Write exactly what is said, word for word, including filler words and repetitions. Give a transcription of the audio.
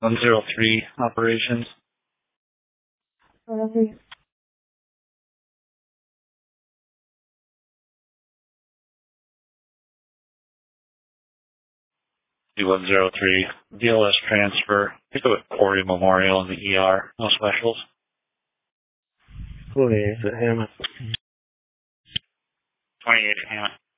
one zero three operations. Okay. one zero three, D L S transfer. Pick up at Corey Memorial in the E R. No specials. twenty-eight at Hammond. twenty-eight at Hammond.